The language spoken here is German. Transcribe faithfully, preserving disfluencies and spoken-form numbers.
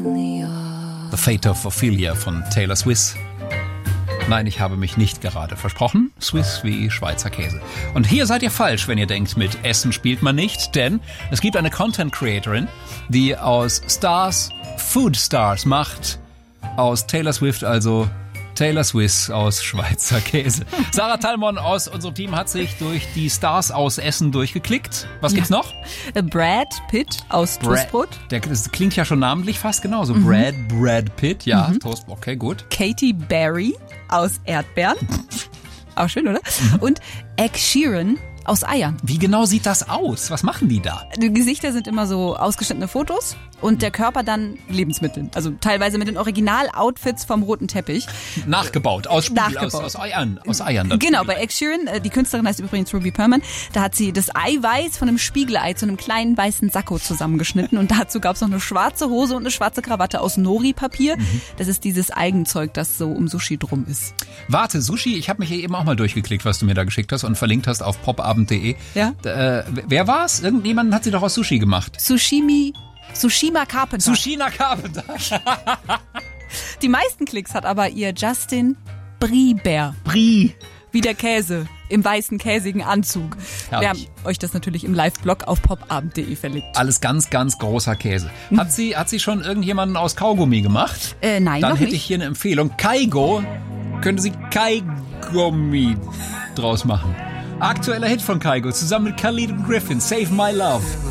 The Fate of Ophelia von Taylor Swift. Nein, ich habe mich nicht gerade versprochen. Swiss wie Schweizer Käse. Und hier seid ihr falsch, wenn ihr denkt, mit Essen spielt man nicht, denn es gibt eine Content Creatorin, die aus Stars Food Stars macht. Aus Taylor Swift, also Taylor Swift aus Schweizer Käse. Sarah Thalmon aus unserem Team hat sich durch die Stars aus Essen durchgeklickt. Was ja. gibt's noch? Brad Pitt aus Brad, Toastbrot. Der, das klingt ja schon namentlich fast genauso. Mhm. Brad, Brad Pitt, ja, mhm. Toastbrot, okay, gut. Katy Perry aus Erdbeeren. Auch schön, oder? Mhm. Und Ed Sheeran aus Eiern. Wie genau sieht das aus? Was machen die da? Die Gesichter sind immer so ausgeschnittene Fotos und der Körper dann Lebensmittel. Also teilweise mit den Original-Outfits vom roten Teppich. Nachgebaut, aus Spiegel, Nachgebaut. Aus, aus Eiern. Aus Eiern dann genau, bei Ed Sheeran, die Künstlerin heißt übrigens Ruby Perman, da hat sie das Eiweiß von einem Spiegelei zu einem kleinen weißen Sakko zusammengeschnitten und dazu gab es noch eine schwarze Hose und eine schwarze Krawatte aus Nori-Papier. Mhm. Das ist dieses Eigenzeug, das so um Sushi drum ist. Warte, Sushi, ich habe mich hier eben auch mal durchgeklickt, was du mir da geschickt hast und verlinkt hast auf popabend punkt de. Ja? Äh, wer war's? Irgendjemand hat sie doch aus Sushi gemacht. Sushimi, Sushima Carpenter. Sushima Carpenter. Die meisten Klicks hat aber ihr Justin Brie-Bär. Brie. Wie der Käse im weißen käsigen Anzug. Herrlich. Wir haben euch das natürlich im Live-Blog auf popabend punkt de verlinkt. Alles ganz, ganz großer Käse. Hat sie, hat sie schon irgendjemanden aus Kaugummi gemacht? Äh, nein, Dann noch hätte nicht. ich hier eine Empfehlung. Kaigo könnte sie Kaigummi draus machen. Aktueller Hit von Kaigo zusammen mit Khalid Griffin, Save My Love.